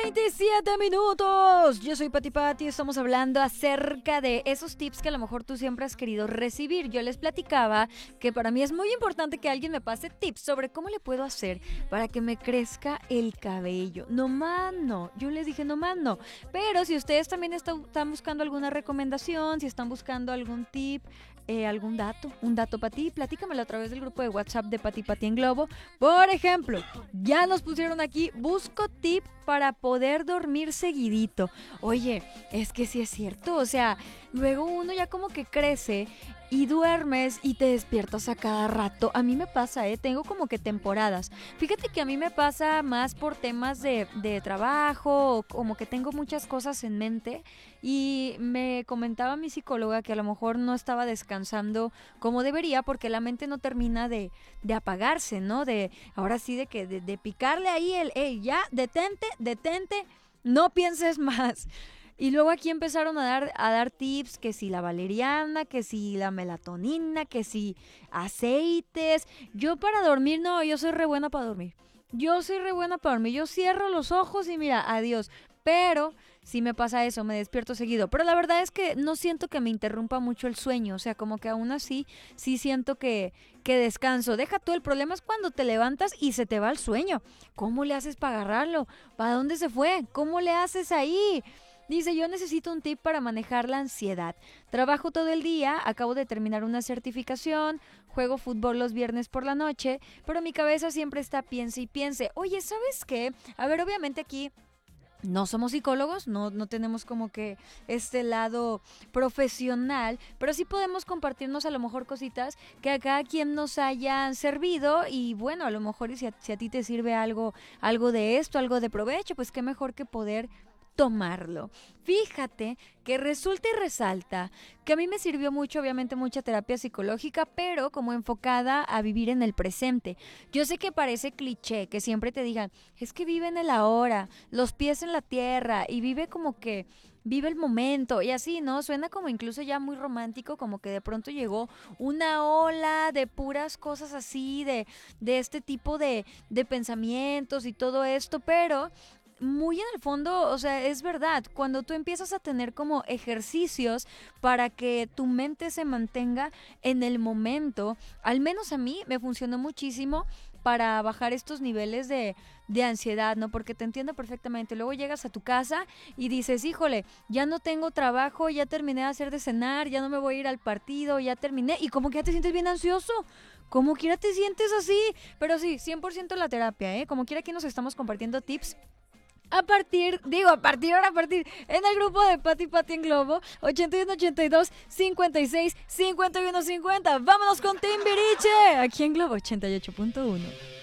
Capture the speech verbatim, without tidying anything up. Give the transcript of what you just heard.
veintisiete minutos. Yo soy Pati Pati y estamos hablando acerca de esos tips que a lo mejor tú siempre has querido recibir. Yo les platicaba que para mí es muy importante que alguien me pase tips sobre cómo le puedo hacer para que me crezca el cabello. No más no. Yo les dije no más no. Pero si ustedes también están, están buscando alguna recomendación, si están buscando algún tip, eh, algún dato, un dato para ti, platícamelo a través del grupo de WhatsApp de Pati Pati en Globo. Por ejemplo, ya nos pusieron aquí, busco tip para poder dormir seguidito. Oye, es que sí es cierto, o sea, luego uno ya como que crece y duermes y te despiertas a cada rato. A mí me pasa, ¿eh? Tengo como que temporadas. Fíjate que a mí me pasa más por temas de, de trabajo, o como que tengo muchas cosas en mente y me comentaba mi psicóloga que a lo mejor no estaba descansando como debería porque la mente no termina de, de apagarse, ¿no? De, ahora sí, de que de, de picarle ahí el, hey, ya, detente, detente, no pienses más. Y luego aquí empezaron a dar, a dar tips, que si la valeriana, que si la melatonina, que si aceites. Yo para dormir, no, yo soy re buena para dormir. Yo soy re buena para dormir. Yo cierro los ojos y mira, adiós. Pero sí me pasa eso, me despierto seguido. Pero la verdad es que no siento que me interrumpa mucho el sueño. O sea, como que aún así, sí siento que, que descanso. Deja tú, el problema es cuando te levantas y se te va el sueño. ¿Cómo le haces para agarrarlo? ¿Para dónde se fue? ¿Cómo le haces ahí? Dice, yo necesito un tip para manejar la ansiedad. Trabajo todo el día, acabo de terminar una certificación, juego fútbol los viernes por la noche, pero mi cabeza siempre está piense y piense. Oye, ¿sabes qué? A ver, obviamente aquí no somos psicólogos, no, no tenemos como que este lado profesional, pero sí podemos compartirnos a lo mejor cositas que a cada quien nos hayan servido y bueno, a lo mejor si a, si a ti te sirve algo, algo de esto, algo de provecho, pues qué mejor que poder tomarlo. Fíjate que resulta y resalta que a mí me sirvió mucho, obviamente mucha terapia psicológica, pero como enfocada a vivir en el presente. Yo sé que parece cliché que siempre te digan, es que vive en el ahora, los pies en la tierra y vive como que vive el momento y así, ¿no? Suena como incluso ya muy romántico, como que de pronto llegó una ola de puras cosas así, de, de este tipo de, de pensamientos y todo esto, pero muy en el fondo, o sea, es verdad, cuando tú empiezas a tener como ejercicios para que tu mente se mantenga en el momento, al menos a mí me funcionó muchísimo para bajar estos niveles de, de ansiedad, ¿no? Porque te entiendo perfectamente. Luego llegas a tu casa y dices, híjole, ya no tengo trabajo, ya terminé de hacer de cenar, ya no me voy a ir al partido, ya terminé, y como que ya te sientes bien ansioso. Como quiera te sientes así. Pero sí, cien por ciento la terapia, ¿eh? Como quiera aquí nos estamos compartiendo tips. A partir, digo, a partir, ahora a partir, en el grupo de Pati Pati en Globo, ochenta y uno ochenta y dos cincuenta y seis cincuenta y uno cincuenta. Vámonos con Timbiriche, aquí en Globo ochenta y ocho punto uno.